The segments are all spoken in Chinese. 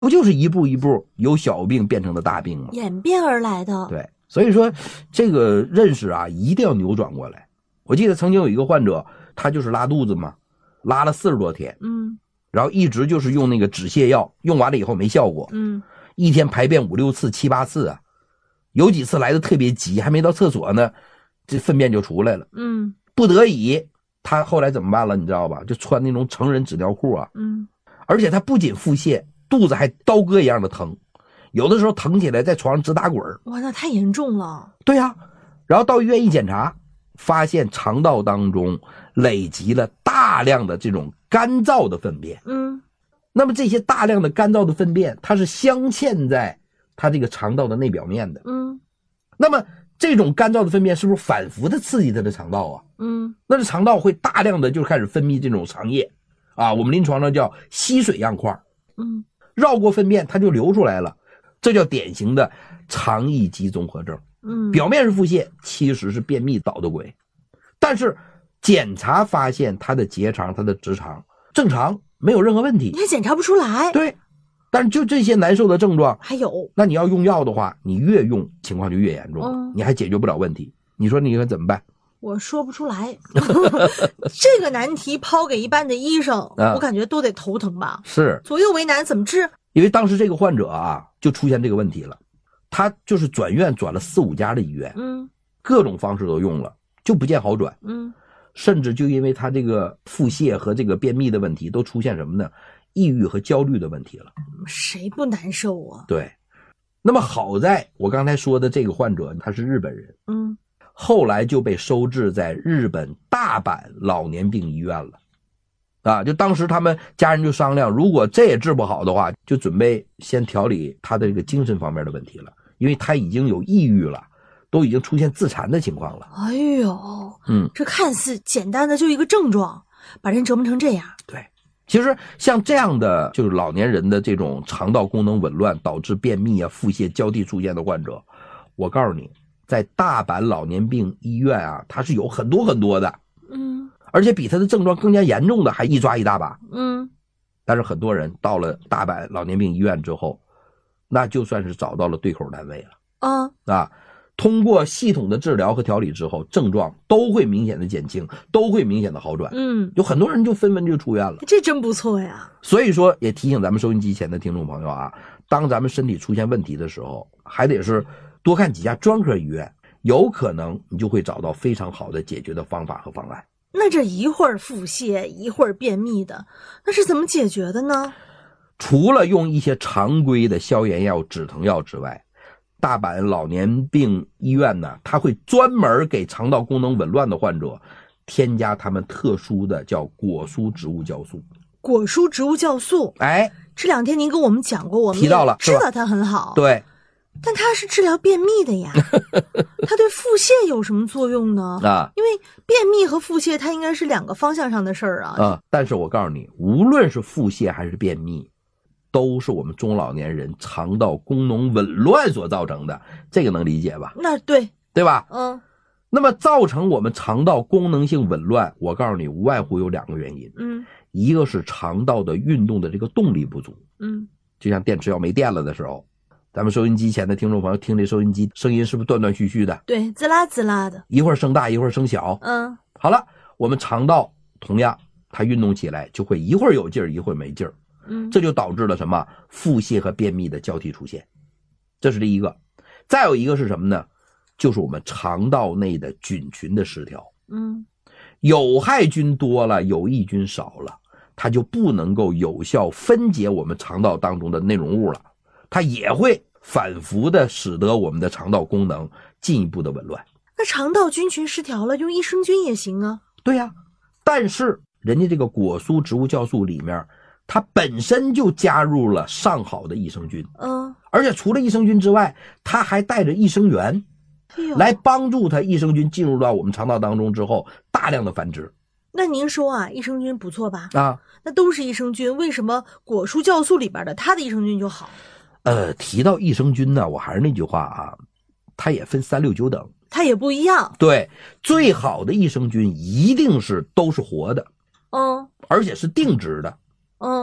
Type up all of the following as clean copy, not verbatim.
不就是一步一步由小病变成的大病吗？ 演变而来的。 对，所以说这个认识啊，一定要扭转过来。我记得曾经有一个患者，他就是拉肚子嘛，拉了40多天，然后一直就是用那个止泻药，用完了以后没效果，一天排便5、6次、7、8次啊，有几次来的特别急，还没到厕所呢，这粪便就出来了，不得已，他后来怎么办了？你知道吧？就穿那种成人纸尿裤啊，而且他不仅腹泻，肚子还刀割一样的疼，有的时候疼起来在床上直打滚。 哇，那太严重了。 对呀，然后到医院一检查，发现肠道当中累积了大量的这种干燥的粪便。那么这些大量的干燥的粪便，它是镶嵌在它这个肠道的内表面的。那么这种干燥的粪便是不是反复的刺激它的肠道啊？那这肠道会大量的就开始分泌这种肠液啊，我们临床上叫吸水样块。绕过粪便它就流出来了，这叫典型的肠易激综合症。表面是腹泻，其实是便秘捣的鬼。但是检查发现他的结肠、他的直肠正常，没有任何问题。 你还检查不出来。 对，但是就这些难受的症状还有， 那你要用药的话，你越用情况就越严重，你还解决不了问题。你说你该怎么办？ 我说不出来。这个难题抛给一般的医生，我感觉都得头疼吧。 是， 左右为难，怎么治？ 因为当时这个患者啊，就出现这个问题了，他就是转院转了4、5家的医院，各种方式都用了，就不见好转。甚至就因为他这个腹泻和这个便秘的问题，都出现什么呢？抑郁和焦虑的问题了。 谁不难受啊？ 对。那么好在我刚才说的这个患者他是日本人，后来就被收治在日本大阪老年病医院了。啊，就当时他们家人就商量，如果这也治不好的话，就准备先调理他的这个精神方面的问题了，因为他已经有抑郁了，都已经出现自残的情况了。 哎呦，这看似简单的就一个症状，把人折磨成这样。 对，其实像这样的就是老年人的这种肠道功能紊乱导致便秘啊、腹泻交替出现的患者，我告诉你，在大阪老年病医院啊，它是有很多很多的。而且比他的症状更加严重的还一抓一大把。但是很多人到了大阪老年病医院之后，那就算是找到了对口单位了。通过系统的治疗和调理之后，症状都会明显的减轻，都会明显的好转。有很多人就纷纷就出院了。 这真不错呀。 所以说也提醒咱们收音机前的听众朋友啊，当咱们身体出现问题的时候，还得是多看几家专科医院，有可能你就会找到非常好的解决的方法和方案。 那这一会儿腹泻一会儿便秘的，那是怎么解决的呢？ 除了用一些常规的消炎药、止疼药之外，大阪老年病医院呢，它会专门给肠道功能紊乱的患者添加他们特殊的叫果蔬植物酵素。 果蔬植物酵素，这2天您跟我们讲过，我们提到了， 知道它很好。 对， 但它是治疗便秘的呀。它对腹泻有什么作用呢？因为便秘和腹泻它应该是2个方向上的事儿啊。 但是我告诉你，无论是腹泻还是便秘，都是我们中老年人肠道功能紊乱所造成的，这个能理解吧？ 那对吧？那么造成我们肠道功能性紊乱，我告诉你，无外乎有2个原因。一个是肠道的运动的这个动力不足。就像电池要没电了的时候，咱们收音机前的听众朋友听这收音机声音是不是断断续续的？ 对，滋啦滋啦的， 一会儿声大一会儿声小。好了，我们肠道同样它运动起来就会一会儿有劲儿一会儿没劲儿。这就导致了什么？腹泻和便秘的交替出现，这是第一个。再有一个是什么呢？就是我们肠道内的菌群的失调。有害菌多了，有益菌少了，它就不能够有效分解我们肠道当中的内容物了，它也会反复的使得我们的肠道功能进一步的紊乱。 那肠道菌群失调了，用益生菌也行啊。 对呀，但是人家这个果蔬植物酵素里面，它本身就加入了上好的益生菌。而且除了益生菌之外，它还带着益生元，来帮助它益生菌进入到我们肠道当中之后大量的繁殖。 那您说啊，益生菌不错吧？ 那都是益生菌，为什么果蔬酵素里边的它的益生菌就好？ 提到益生菌呢，我还是那句话啊，它也分3、6、9等， 它也不一样。 对，最好的益生菌一定是都是活的，而且是定植的。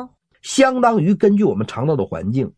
相当于根据我们肠道的环境